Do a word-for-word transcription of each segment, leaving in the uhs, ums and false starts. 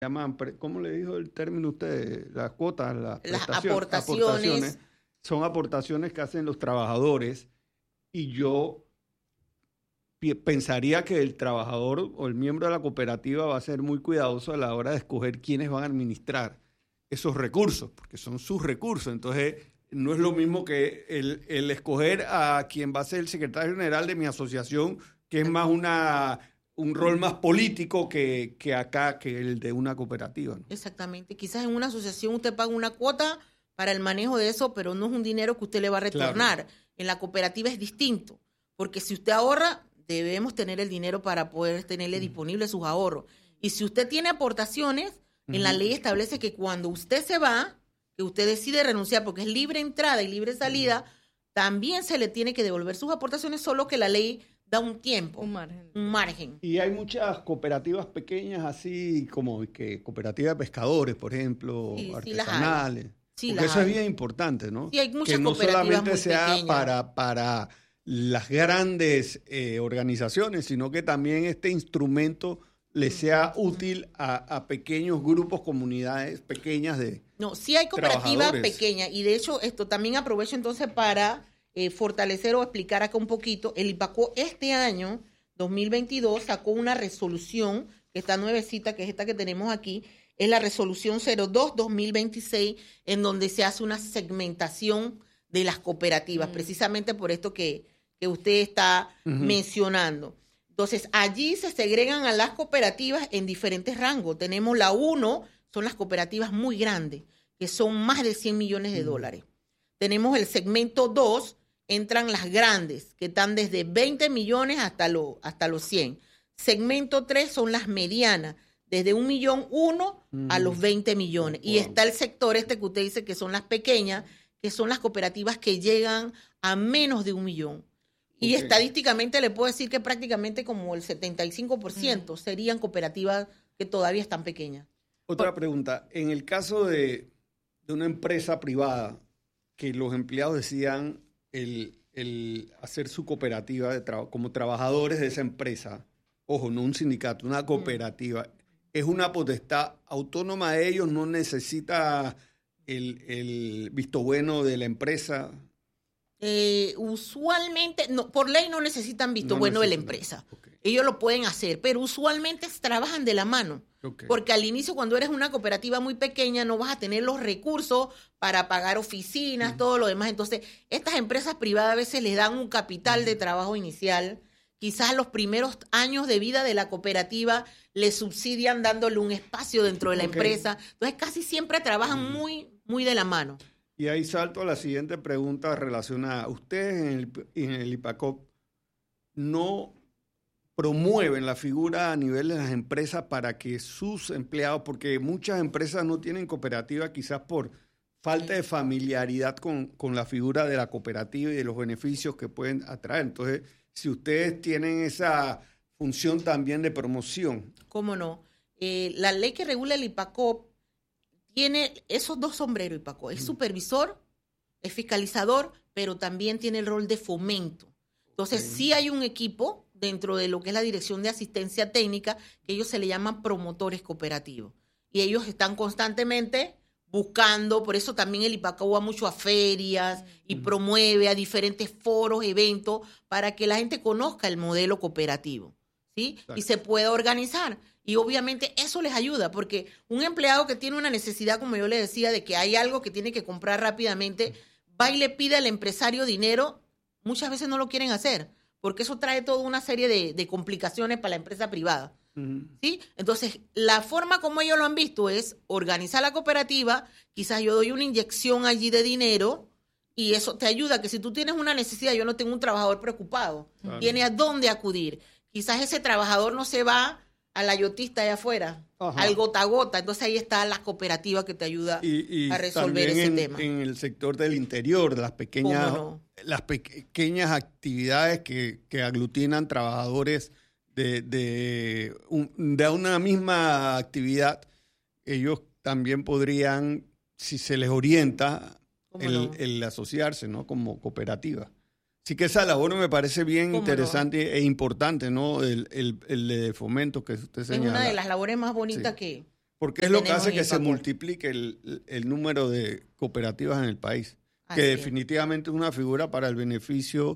llaman, ¿cómo le dijo el término usted? Las cuotas, las, las aportaciones, aportaciones. Son aportaciones que hacen los trabajadores y yo pensaría que el trabajador o el miembro de la cooperativa va a ser muy cuidadoso a la hora de escoger quiénes van a administrar esos recursos, porque son sus recursos. Entonces, no es lo mismo que el, el escoger a quien va a ser el secretario general de mi asociación, que es más una un rol más político que, que acá, que el de una cooperativa, ¿no? Exactamente. Quizás en una asociación usted paga una cuota para el manejo de eso, pero no es un dinero que usted le va a retornar. Claro. En la cooperativa es distinto, porque si usted ahorra, debemos tener el dinero para poder tenerle uh-huh. disponible sus ahorros. Y si usted tiene aportaciones, uh-huh. en la ley establece que cuando usted se va, que usted decide renunciar, porque es libre entrada y libre salida, uh-huh. también se le tiene que devolver sus aportaciones, solo que la ley da un tiempo, un margen. un margen. Y hay muchas cooperativas pequeñas, así como que cooperativas de pescadores, por ejemplo, sí, artesanales. Sí, porque eso hay. Es bien importante, ¿no? Sí, hay muchas que no cooperativas solamente muy sea pequeñas. para, para las grandes eh, organizaciones, sino que también este instrumento le sea útil a, a pequeños grupos, comunidades pequeñas de No, sí hay cooperativas pequeñas, y de hecho esto también aprovecho entonces para eh, fortalecer o explicar acá un poquito. El IPACO este año, dos mil veintidós, sacó una resolución que está nuevecita, que es esta que tenemos aquí, es la resolución cero dos dos mil veintiséis, en donde se hace una segmentación de las cooperativas, mm. precisamente por esto que, que usted está uh-huh. mencionando. Entonces, allí se segregan a las cooperativas en diferentes rangos. Tenemos la uno, son las cooperativas muy grandes, que son más de cien millones de dólares. Tenemos el segmento dos, entran las grandes, que están desde veinte millones hasta, lo, hasta los cien. Segmento tres son las medianas, desde un millón uno mm. a los veinte millones. Wow. Y está el sector este que usted dice que son las pequeñas, que son las cooperativas que llegan a menos de un millón. Y okay. estadísticamente le puedo decir que prácticamente como el setenta y cinco por ciento mm. serían cooperativas que todavía están pequeñas. Otra Por... pregunta, en el caso de, de una empresa privada, que los empleados decidan el, el hacer su cooperativa de tra- como trabajadores de esa empresa, ojo, no un sindicato, una cooperativa, mm. es una potestad autónoma de ellos, no necesita el, el visto bueno de la empresa. Eh, usualmente, no, por ley no necesitan visto no bueno necesitan. de la empresa. Okay. Ellos lo pueden hacer, pero usualmente trabajan de la mano. Okay. Porque al inicio, cuando eres una cooperativa muy pequeña, no vas a tener los recursos para pagar oficinas, uh-huh. todo lo demás. Entonces, estas empresas privadas a veces les dan un capital uh-huh. de trabajo inicial. Quizás los primeros años de vida de la cooperativa le subsidian dándole un espacio dentro de la okay. empresa. Entonces, casi siempre trabajan uh-huh. muy, muy de la mano. Y ahí salto a la siguiente pregunta relacionada. Ustedes en el, en el IPACOP no promueven la figura a nivel de las empresas para que sus empleados, porque muchas empresas no tienen cooperativa quizás por falta de familiaridad con, con la figura de la cooperativa y de los beneficios que pueden atraer. Entonces, si ustedes tienen esa función también de promoción. ¿Cómo no? Eh, la ley que regula el IPACOP tiene esos dos sombreros, IPACO. Es supervisor, es fiscalizador, pero también tiene el rol de fomento. Entonces, okay. sí hay un equipo dentro de lo que es la Dirección de Asistencia Técnica, que ellos se le llaman promotores cooperativos. Y ellos están constantemente buscando, por eso también el IPACO va mucho a ferias y uh-huh. promueve a diferentes foros, eventos, para que la gente conozca el modelo cooperativo, ¿sí? Exacto. Y se pueda organizar. Y obviamente eso les ayuda, porque un empleado que tiene una necesidad, como yo le decía, de que hay algo que tiene que comprar rápidamente, va y le pide al empresario dinero, muchas veces no lo quieren hacer, porque eso trae toda una serie de, de complicaciones para la empresa privada. Uh-huh. ¿Sí? Entonces, la forma como ellos lo han visto es organizar la cooperativa, quizás yo doy una inyección allí de dinero, y eso te ayuda, que si tú tienes una necesidad, yo no tengo un trabajador preocupado, claro. tiene a dónde acudir. Quizás ese trabajador no se va a la yotista allá afuera, ajá. al gota a gota. Entonces ahí está la cooperativa que te ayuda y, y a resolver ese en, tema. En el sector del interior, las pequeñas, no? las pequeñas actividades que, que aglutinan trabajadores de, de, un, de una misma actividad, ellos también podrían, si se les orienta, el, no? el asociarse, ¿no? Como cooperativa. Sí que esa labor me parece bien interesante no? e importante, ¿no? El, el, el de fomento que usted señala. Es una de las labores más bonitas sí. que, Porque es lo que hace que se multiplique el, el número de cooperativas en el país. Así que definitivamente es una figura para el beneficio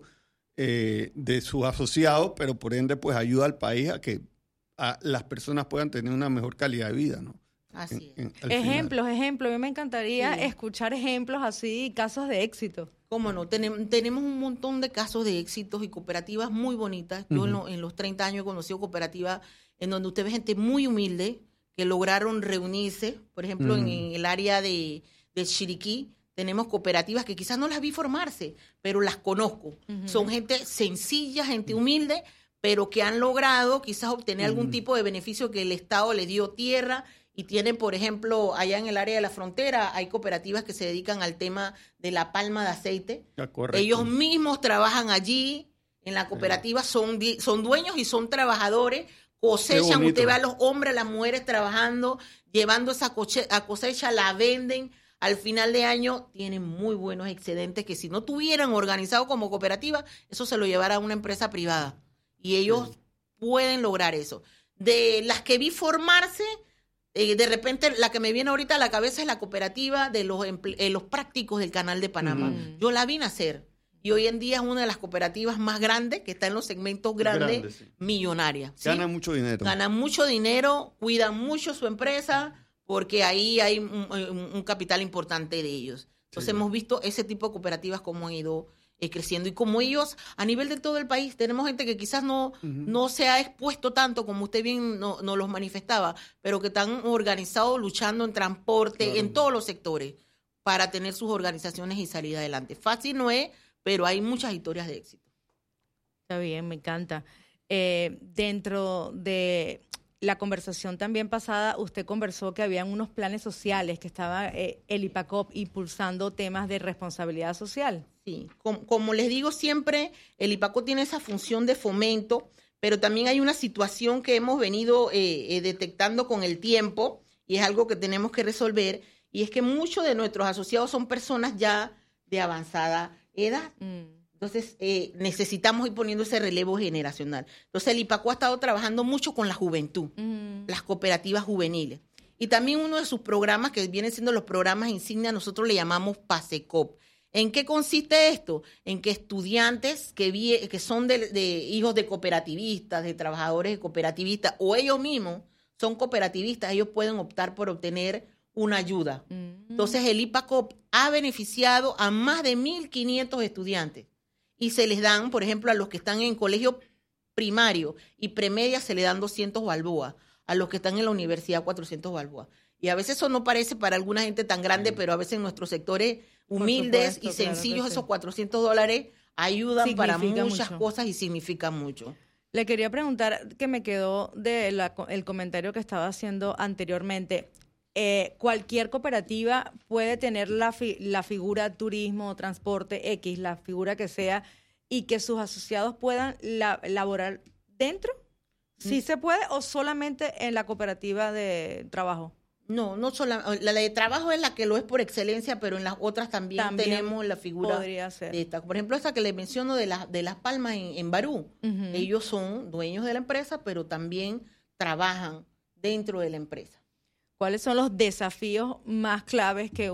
eh, de sus asociados, pero por ende pues ayuda al país a que a las personas puedan tener una mejor calidad de vida, ¿no? Así en, en, ejemplos, final. ejemplos. A mí me encantaría sí. escuchar ejemplos así, casos de éxito. Cómo no, tenemos, tenemos un montón de casos de éxitos y cooperativas muy bonitas. Yo uh-huh. en, lo, en los treinta años he conocido cooperativas en donde usted ve gente muy humilde que lograron reunirse. Por ejemplo, uh-huh. en, en el área de, de Chiriquí tenemos cooperativas que quizás no las vi formarse, pero las conozco. Uh-huh. Son gente sencilla, gente humilde, pero que han logrado quizás obtener uh-huh. algún tipo de beneficio que el Estado les dio tierra. Y tienen, por ejemplo, allá en el área de la frontera, hay cooperativas que se dedican al tema de la palma de aceite. Ah, correcto. Ellos mismos trabajan allí, en la cooperativa, son, son dueños y son trabajadores, cosechan, usted ve a los hombres, a las mujeres trabajando, llevando esa cosecha, la venden. Al final de año tienen muy buenos excedentes que si no tuvieran organizado como cooperativa, eso se lo llevara a una empresa privada. Y ellos sí. pueden lograr eso. De las que vi formarse... Eh, de repente, la que me viene ahorita a la cabeza es la cooperativa de los, eh, los prácticos del Canal de Panamá. Mm. Yo la vi nacer y hoy en día es una de las cooperativas más grandes que está en los segmentos grandes, Grande, sí. millonarias. ¿Sí? Ganan mucho dinero. Ganan mucho dinero, cuidan mucho su empresa porque ahí hay un, un, un capital importante de ellos. Entonces sí. hemos visto ese tipo de cooperativas cómo han ido eh, creciendo y como ellos a nivel de todo el país tenemos gente que quizás no, uh-huh. no se ha expuesto tanto como usted bien nos no los manifestaba, pero que están organizados luchando en transporte, claro. en todos los sectores para tener sus organizaciones y salir adelante. Fácil no es, pero hay muchas historias de éxito. Está bien, me encanta. Eh, dentro de la conversación también pasada, usted conversó que habían unos planes sociales que estaba eh, el IPACOP impulsando temas de responsabilidad social. Sí, como, como les digo siempre, el IPACOP tiene esa función de fomento, pero también hay una situación que hemos venido eh, eh, detectando con el tiempo y es algo que tenemos que resolver, y es que muchos de nuestros asociados son personas ya de avanzada edad. Mm. Entonces, eh, necesitamos ir poniendo ese relevo generacional. Entonces, el IPACOP ha estado trabajando mucho con la juventud, mm. las cooperativas juveniles. Y también uno de sus programas, que vienen siendo los programas insignia, nosotros le llamamos PASECOP. ¿En qué consiste esto? En que estudiantes que, vi, que son de, de hijos de cooperativistas, de trabajadores cooperativistas, o ellos mismos son cooperativistas, ellos pueden optar por obtener una ayuda. Mm. Entonces, el IPACOP ha beneficiado a más de mil quinientos estudiantes. Y se les dan, por ejemplo, a los que están en colegio primario y premedia se le dan doscientos balboas, a los que están en la universidad cuatrocientos balboas. Y a veces eso no parece para alguna gente tan grande, sí. pero a veces en nuestros sectores humildes supuesto, y sencillos claro esos sí. cuatrocientos dólares ayudan significa para muchas mucho. cosas y significan mucho. Le quería preguntar, que me quedó del de comentario que estaba haciendo anteriormente. Eh, cualquier cooperativa puede tener la, fi, la figura turismo, transporte, X, la figura que sea, y que sus asociados puedan la, laborar dentro. ¿Sí mm. se puede o solamente en la cooperativa de trabajo? No, no solamente. La de trabajo es la que lo es por excelencia, pero en las otras también, también tenemos la figura podría ser. de esta. Por ejemplo, esta que le menciono de, la, de Las Palmas en, en Barú. Uh-huh. Ellos son dueños de la empresa, pero también trabajan dentro de la empresa. ¿Cuáles son los desafíos más claves que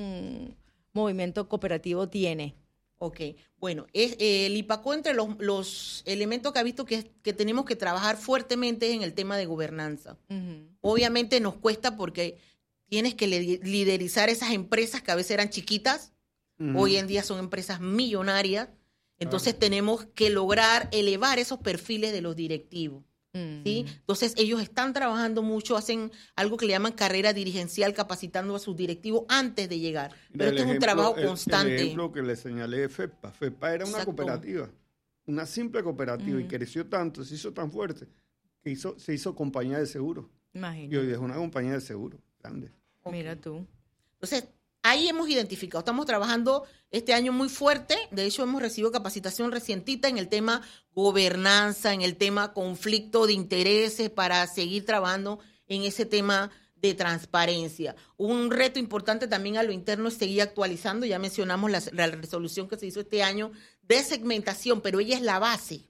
un movimiento cooperativo tiene? Ok, bueno, es, eh, el IPACOP entre los, los elementos que ha visto que, que tenemos que trabajar fuertemente es en el tema de gobernanza. Uh-huh. Obviamente nos cuesta porque tienes que liderizar esas empresas que a veces eran chiquitas, uh-huh. hoy en día son empresas millonarias, entonces uh-huh. tenemos que lograr elevar esos perfiles de los directivos. ¿Sí? Entonces ellos están trabajando mucho, hacen algo que le llaman carrera dirigencial, capacitando a sus directivos antes de llegar. Pero Mira, esto es un trabajo constante. El ejemplo que le señalé de FEPA. FEPA era una Exacto. cooperativa, una simple cooperativa, mm. y creció tanto, se hizo tan fuerte, que hizo, se hizo compañía de seguro. Imagínate. Y hoy es una compañía de seguro grande. Okay. Mira tú. Entonces, ahí hemos identificado, estamos trabajando este año muy fuerte, de hecho hemos recibido capacitación recientita en el tema gobernanza, en el tema conflicto de intereses para seguir trabajando en ese tema de transparencia. Un reto importante también a lo interno es seguir actualizando, ya mencionamos la, la resolución que se hizo este año de segmentación, pero ella es la base,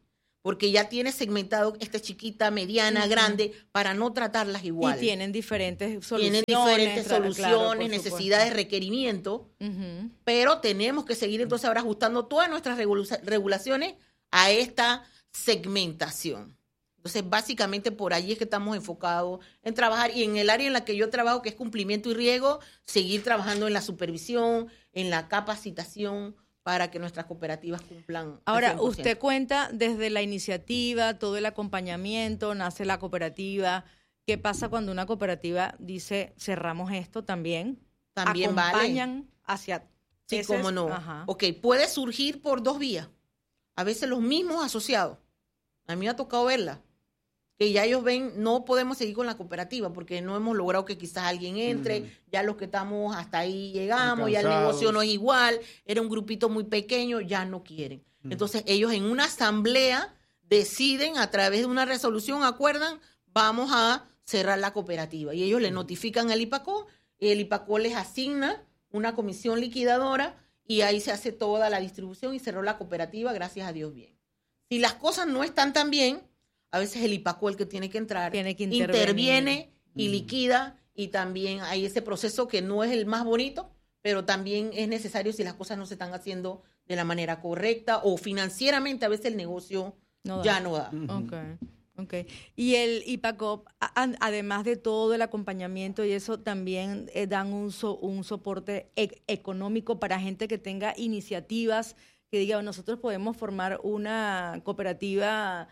porque ya tiene segmentado esta chiquita, mediana, uh-huh. grande, para no tratarlas igual. Y tienen diferentes soluciones. Tienen diferentes claro, soluciones, claro, necesidades, requerimientos, uh-huh. pero tenemos que seguir entonces ahora ajustando todas nuestras regula- regulaciones a esta segmentación. Entonces, básicamente por allí es que estamos enfocados en trabajar, y en el área en la que yo trabajo, que es cumplimiento y riego, seguir trabajando en la supervisión, en la capacitación, para que nuestras cooperativas cumplan. Ahora, usted cuenta desde la iniciativa, todo el acompañamiento, nace la cooperativa. ¿Qué pasa cuando una cooperativa dice, cerramos esto también? También ¿Acompañan vale. hacia... Sí, ese cómo no. Ajá. Ok, puede surgir por dos vías. A veces los mismos asociados. A mí me ha tocado verla. Que ya ellos ven, no podemos seguir con la cooperativa porque no hemos logrado que quizás alguien entre, mm. ya los que estamos hasta ahí llegamos, ya el negocio no es igual, era un grupito muy pequeño, ya no quieren. Mm. Entonces ellos en una asamblea deciden, a través de una resolución, acuerdan, vamos a cerrar la cooperativa. Y ellos mm. le notifican al IPACOP, y el IPACOP les asigna una comisión liquidadora y ahí se hace toda la distribución y cerró la cooperativa, gracias a Dios bien. Si las cosas no están tan bien, a veces el IPACOP el que tiene que entrar, tiene que interviene y liquida, y también hay ese proceso que no es el más bonito, pero también es necesario si las cosas no se están haciendo de la manera correcta o financieramente a veces el negocio no ya no da. Okay, okay. Y el IPACOP, a, además de todo el acompañamiento y eso, también eh, dan un, so, un soporte e- económico para gente que tenga iniciativas, que diga, nosotros podemos formar una cooperativa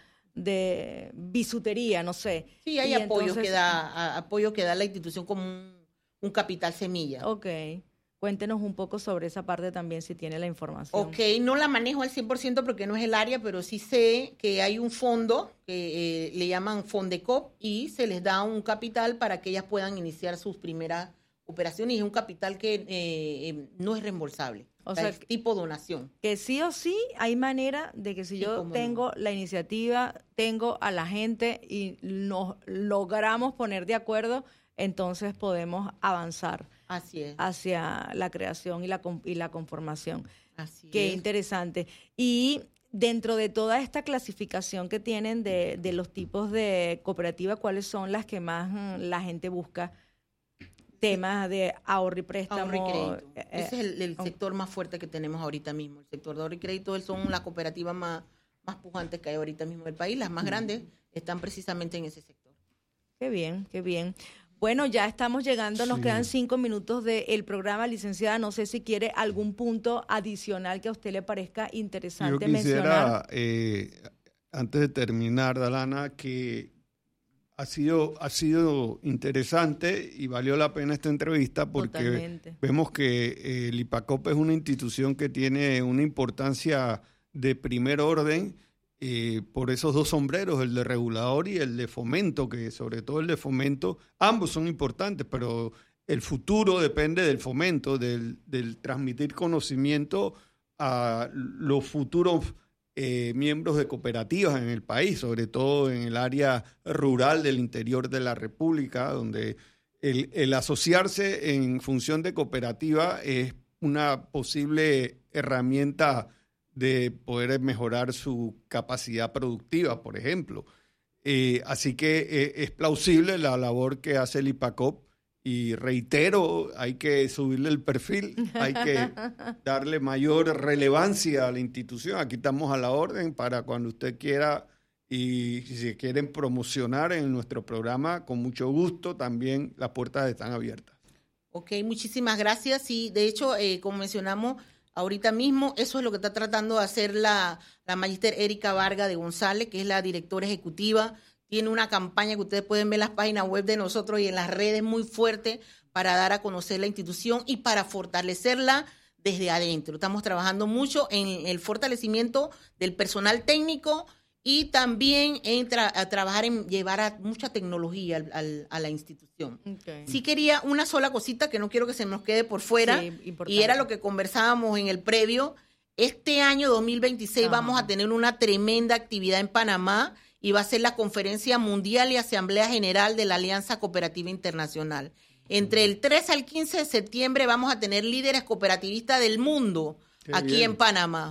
de bisutería, no sé. Sí, hay apoyo entonces... que da a, apoyo que da la institución como un, un capital semilla. Ok. Cuéntenos un poco sobre esa parte también, si tiene la información. Ok, no la manejo al cien por ciento porque no es el área, pero sí sé que hay un fondo que eh, le llaman Fondecop y se les da un capital para que ellas puedan iniciar sus primeras operaciones, y es un capital que eh, eh, no es reembolsable. O sea, es tipo donación. Que sí o sí hay manera de que si sí, yo tengo no. la iniciativa, tengo a la gente y nos logramos poner de acuerdo, entonces podemos avanzar. Así es. Hacia la creación y la, y la conformación. Así Qué es. interesante. Y dentro de toda esta clasificación que tienen de, de los tipos de cooperativa, ¿cuáles son las que más mm, la gente busca? Temas de ahorro y préstamo. Ahorro y crédito. Eh, Ese es el, el oh. sector más fuerte que tenemos ahorita mismo. El sector de ahorro y crédito son las cooperativas más, más pujantes que hay ahorita mismo en el país. Las más mm. grandes están precisamente en ese sector. Qué bien, qué bien. Bueno, ya estamos llegando, nos sí. quedan cinco minutos del programa, licenciada. No sé si quiere algún punto adicional que a usted le parezca interesante mencionar. Yo quisiera, mencionar. Eh, antes de terminar, Dalana, que ha sido, ha sido interesante y valió la pena esta entrevista porque Totalmente. Vemos que eh, el IPACOP es una institución que tiene una importancia de primer orden. Eh, por esos dos sombreros, el de regulador y el de fomento, que sobre todo el de fomento, ambos son importantes, pero el futuro depende del fomento, del, del transmitir conocimiento a los futuros eh, miembros de cooperativas en el país, sobre todo en el área rural del interior de la República, donde el, el asociarse en función de cooperativa es una posible herramienta de poder mejorar su capacidad productiva, por ejemplo. Eh, así que eh, es plausible la labor que hace el IPACOP y reitero, hay que subirle el perfil, hay que darle mayor relevancia a la institución. Aquí estamos a la orden para cuando usted quiera, y si se quieren promocionar en nuestro programa, con mucho gusto, también las puertas están abiertas. Ok, muchísimas gracias. Sí, de hecho, eh, como mencionamos, ahorita mismo, eso es lo que está tratando de hacer la, la magíster Erika Vargas de González, que es la directora ejecutiva. Tiene una campaña que ustedes pueden ver en las páginas web de nosotros y en las redes muy fuerte para dar a conocer la institución y para fortalecerla desde adentro. Estamos trabajando mucho en el fortalecimiento del personal técnico y también en tra- a trabajar en llevar a mucha tecnología al, al, a la institución. Okay. Sí quería una sola cosita que no quiero que se nos quede por fuera, sí, y era lo que conversábamos en el previo. Este año dos mil veintiséis Ajá. vamos a tener una tremenda actividad en Panamá y va a ser la Conferencia Mundial y Asamblea General de la Alianza Cooperativa Internacional. Entre el tres al quince de septiembre vamos a tener líderes cooperativistas del mundo Qué aquí bien. en Panamá.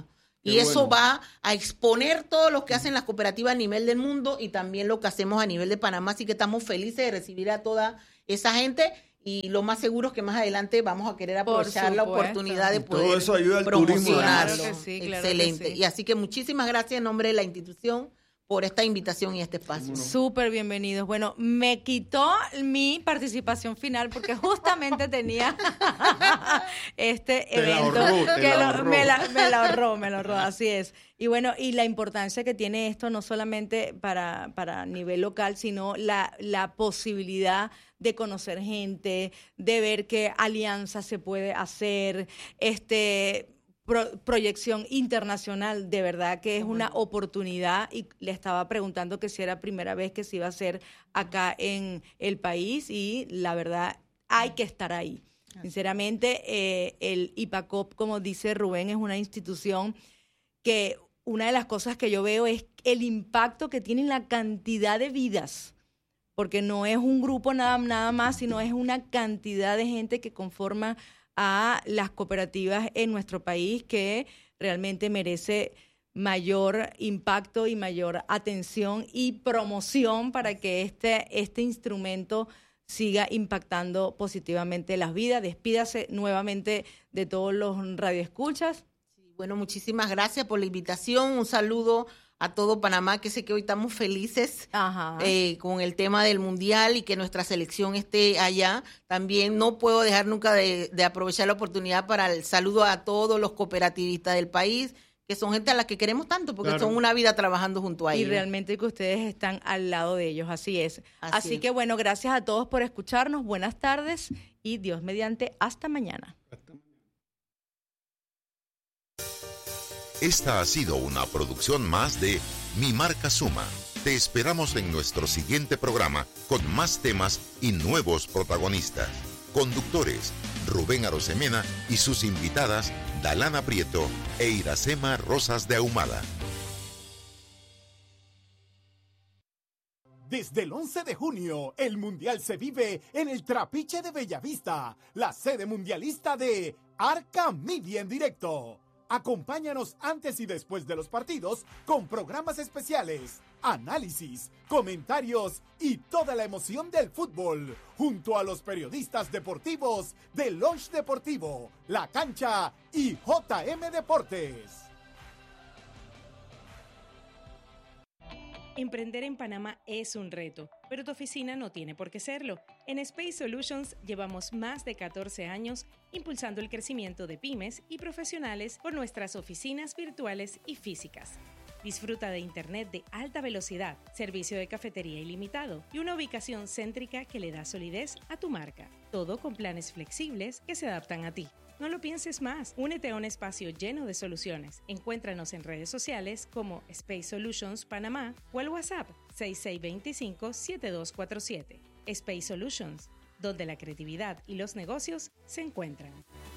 Y Qué eso bueno. va a exponer todo lo que hacen las cooperativas a nivel del mundo y también lo que hacemos a nivel de Panamá. Así que estamos felices de recibir a toda esa gente y lo más seguro es que más adelante vamos a querer Por aprovechar la supuesto. oportunidad de Y todo poder eso ayuda al turismo, promocionarlo. Claro que sí, claro que Excelente. sí. Y así que muchísimas gracias en nombre de la institución por esta invitación y este espacio. Súper bienvenidos. Bueno, me quitó mi participación final porque justamente tenía este Te la evento ahorró, te que la lo- ahorró. me, la, me la ahorró, me la ahorró, así es. Y bueno, y la importancia que tiene esto no solamente para, para nivel local, sino la, la posibilidad de conocer gente, de ver qué alianza se puede hacer, este... Pro- proyección internacional, de verdad que es una oportunidad y le estaba preguntando que si era primera vez que se iba a hacer acá en el país y la verdad hay que estar ahí. Sinceramente, eh, el IPACOP, como dice Rubén, es una institución que una de las cosas que yo veo es el impacto que tiene en la cantidad de vidas, porque no es un grupo nada, nada más, sino es una cantidad de gente que conforma a las cooperativas en nuestro país que realmente merece mayor impacto y mayor atención y promoción para que este, este instrumento siga impactando positivamente las vidas. Despídase nuevamente de todos los radioescuchas. Sí, bueno, muchísimas gracias por la invitación. Un saludo a todo Panamá, que sé que hoy estamos felices Ajá. eh, con el tema del Mundial y que nuestra selección esté allá. También no puedo dejar nunca de, de aprovechar la oportunidad para el saludo a todos los cooperativistas del país, que son gente a la que queremos tanto, porque Claro. son una vida trabajando junto a Y ellos. realmente que ustedes están al lado de ellos, así es. Así Así es. que bueno, gracias a todos por escucharnos, buenas tardes y Dios mediante, hasta mañana. Esta ha sido una producción más de Mi Marca Suma. Te esperamos en nuestro siguiente programa con más temas y nuevos protagonistas. Conductores, Rubén Arosemena y sus invitadas, Dalana Prieto e Iracema Rosas de Ahumada. Desde el once de junio, el Mundial se vive en el Trapiche de Bellavista, la sede mundialista de Arca Media en directo. Acompáñanos antes y después de los partidos con programas especiales, análisis, comentarios y toda la emoción del fútbol, junto a los periodistas deportivos de Lunch Deportivo, La Cancha y J M Deportes. Emprender en Panamá es un reto, pero tu oficina no tiene por qué serlo. En Space Solutions llevamos más de catorce años impulsando el crecimiento de pymes y profesionales por nuestras oficinas virtuales y físicas. Disfruta de internet de alta velocidad, servicio de cafetería ilimitado y una ubicación céntrica que le da solidez a tu marca. Todo con planes flexibles que se adaptan a ti. No lo pienses más. Únete a un espacio lleno de soluciones. Encuéntranos en redes sociales como Space Solutions Panamá o al WhatsApp seis seis dos cinco, siete dos cuatro siete. Space Solutions, donde la creatividad y los negocios se encuentran.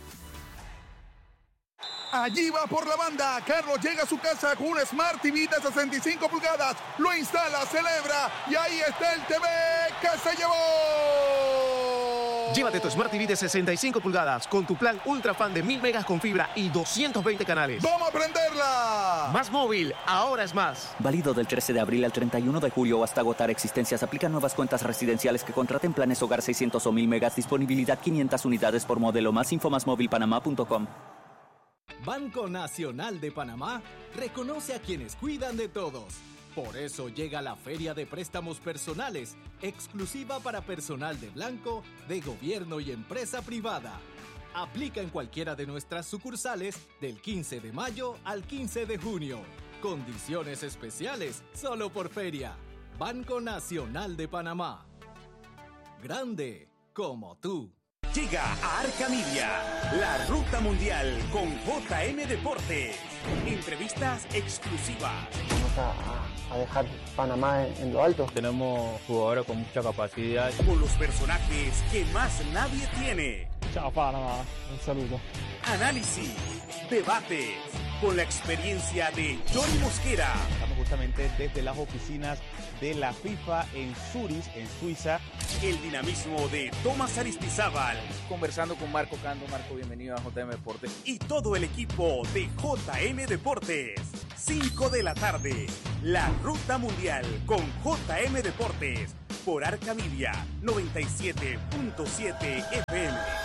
Allí va por la banda. Carlos llega a su casa con un Smart T V de sesenta y cinco pulgadas. Lo instala, celebra y ahí está el T V que se llevó. Llévate tu Smart T V de sesenta y cinco pulgadas con tu plan Ultra Fan de mil megas con fibra y doscientos veinte canales. ¡Vamos a prenderla! Más móvil, ahora es más. Válido del trece de abril al treinta y uno de julio o hasta agotar existencias. Aplican nuevas cuentas residenciales que contraten planes hogar seiscientos o mil megas. Disponibilidad quinientas unidades por modelo. Más info más móvil panamá punto com. Banco Nacional de Panamá reconoce a quienes cuidan de todos. Por eso llega la Feria de Préstamos Personales, exclusiva para personal de blanco, de gobierno y empresa privada. Aplica en cualquiera de nuestras sucursales del quince de mayo al quince de junio. Condiciones especiales solo por feria. Banco Nacional de Panamá. Grande como tú. Llega a Arca Media, la ruta mundial con J M Deportes. Entrevistas exclusivas. Vamos a, a dejar Panamá en, en lo alto. Tenemos jugadores con mucha capacidad. Con los personajes que más nadie tiene. Chao Panamá, un saludo. Análisis, debates, con la experiencia de Johnny Mosquera. Estamos justamente desde las oficinas de la FIFA en Zurich, en Suiza. El dinamismo de Tomás Aristizábal. Conversando con Marco Cando. Marco, bienvenido a J M Deportes. Y todo el equipo de J M Deportes. cinco de la tarde. La Ruta Mundial con J M Deportes. Por Arca Media noventa y siete punto siete F M.